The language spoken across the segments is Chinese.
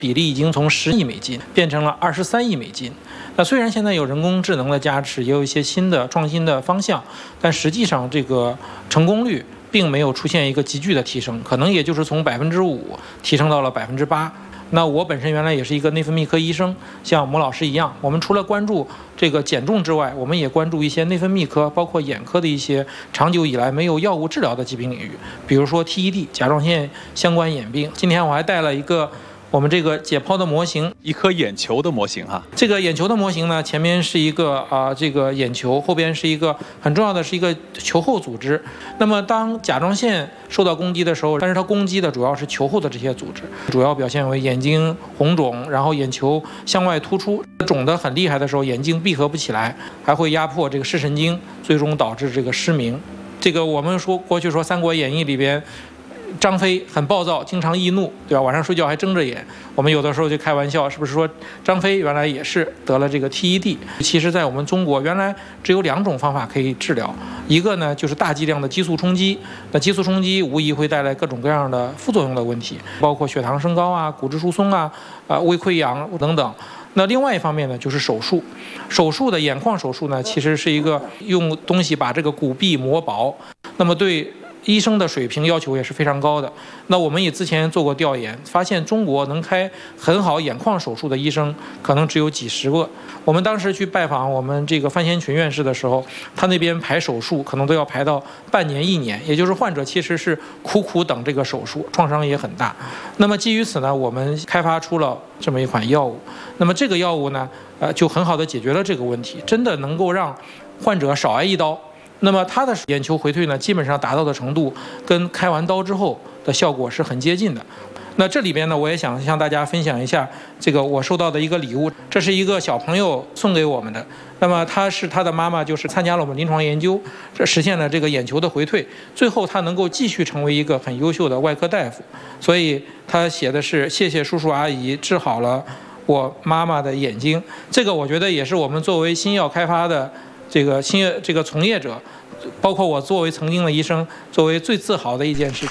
比例已经从10亿美金变成了23亿美金。那虽然现在有人工智能的加持，也有一些新的创新的方向，但实际上这个成功率并没有出现一个急剧的提升，可能也就是从5%提升到了8%。那我本身原来也是一个内分泌科医生，像莫老师一样，我们除了关注这个减重之外，我们也关注一些内分泌科，包括眼科的一些长久以来没有药物治疗的疾病领域，比如说 TED 甲状腺相关眼病。今天我还带了一个我们这个解剖的模型， 一颗眼球的模型哈。 这个眼球的模型呢，前面是一个这个眼球，后边是一个很重要的是一个球后组织。那么当甲状腺受到攻击的时候，但是它攻击的主要是球后的这些组织，主要表现为眼睛红肿，然后眼球向外突出，肿得很厉害的时候，眼睛闭合不起来，还会压迫这个视神经，最终导致这个失明。这个我们过去说《三国演义》里边，张飞很暴躁，经常易怒，对吧？晚上睡觉还睁着眼。我们有的时候就开玩笑，是不是说张飞原来也是得了这个 TED？ 其实，在我们中国原来只有2种方法可以治疗，一个呢就是大剂量的激素冲击。那激素冲击无疑会带来各种各样的副作用的问题，包括血糖升高啊、骨质疏松啊、胃溃疡等等。那另外一方面呢，就是手术。手术的眼眶手术呢，其实是一个用东西把这个骨壁磨薄，那么对医生的水平要求也是非常高的。那我们也之前做过调研，发现中国能开很好眼眶手术的医生可能只有几十个。我们当时去拜访我们这个范先群院士的时候，他那边排手术可能都要排到半年1年，也就是患者其实是苦苦等这个手术，创伤也很大。那么基于此呢，我们开发出了这么一款药物。那么这个药物呢，就很好的解决了这个问题，真的能够让患者少挨一刀。那么它的眼球回退呢，基本上达到的程度跟开完刀之后的效果是很接近的。那这里边呢，我也想向大家分享一下这个我收到的一个礼物，这是一个小朋友送给我们的。那么他的妈妈就是参加了我们临床研究，这实现了这个眼球的回退，最后他能够继续成为一个很优秀的外科大夫。所以他写的是谢谢叔叔阿姨治好了我妈妈的眼睛。这个我觉得也是我们作为新药开发的这个从业者，包括我作为曾经的医生，作为最自豪的一件事。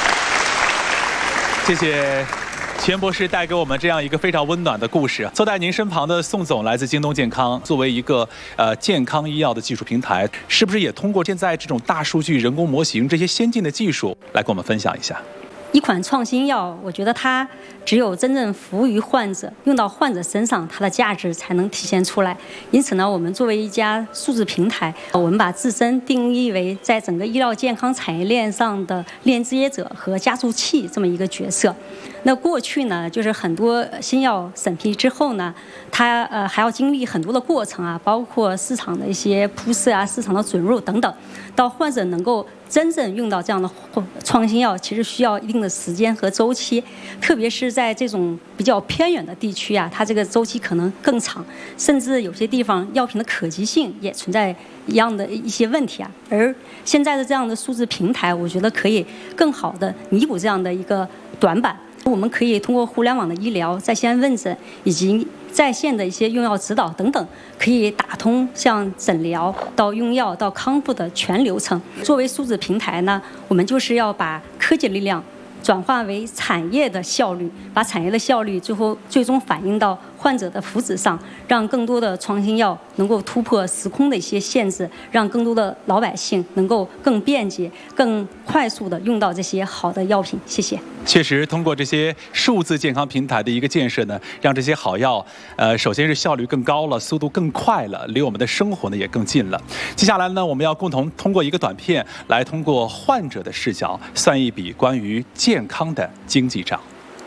谢谢钱博士带给我们这样一个非常温暖的故事。坐在您身旁的宋总来自京东健康，作为一个健康医药的技术平台，是不是也通过现在这种大数据、人工模型这些先进的技术来跟我们分享一下？ 一款创新药，我觉得它只有真正服务于患者，用到患者身上，它的价值才能体现出来。因此呢，我们作为一家数字平台，我们把自身定义为在整个医疗健康产业链上的链接者和加速器这么一个角色。那过去呢，就是很多新药审批之后呢，它还要经历很多的过程啊，包括市场的一些铺设啊、市场的准入等等，到患者能够真正用到这样的创新药，其实需要一定的时间和周期，特别是在这种比较偏远的地区啊，它这个周期可能更长，甚至有些地方药品的可及性也存在一样的一些问题啊。而现在的这样的数字平台，我觉得可以更好的弥补这样的一个短板。我们可以通过互联网的医疗、在线问诊以及在线的一些用药指导等等，可以打通像诊疗到用药到康复的全流程。作为数字平台呢，我们就是要把科技力量转化为产业的效率，把产业的效率最终反映到患者的福祉上，让更多的创新药能够突破时空的一些限制，让更多的老百姓能够更便捷、更快速地用到这些好的药品。谢谢。 确实，通过这些数字健康平台的一个建设呢，让这些好药，首先是效率更高了，速度更快了，离我们的生活呢也更近了。接下来呢，我们要共同通过一个短片，来通过患者的视角，算一笔关于健康的经济账。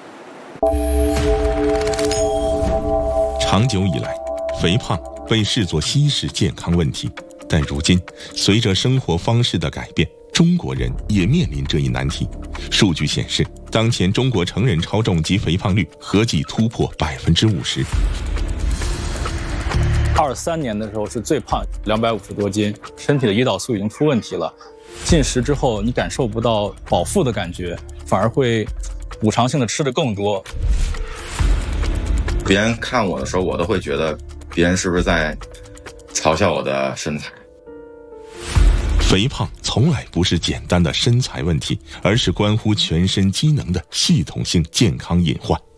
长久以来，肥胖被视作稀释健康问题，但如今，随着生活方式的改变，中国人也面临这一难题。数据显示，当前中国成人超重及肥胖率合计突破50%。 23年的时候是最胖，250多斤，身体的胰岛素已经出问题了。进食之后，你感受不到饱腹的感觉，反而会补偿性的吃得更多。 别人看我的时候，我都会觉得别人是不是在嘲笑我的身材。 肥胖从来不是简单的身材问题，而是关乎全身机能的系统性健康隐患。